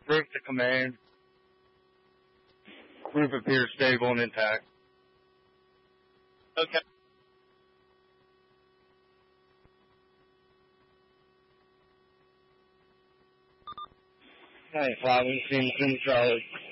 Roof to command. Roof appears stable and intact. Okay. Hey, 5, we've seen Charlie.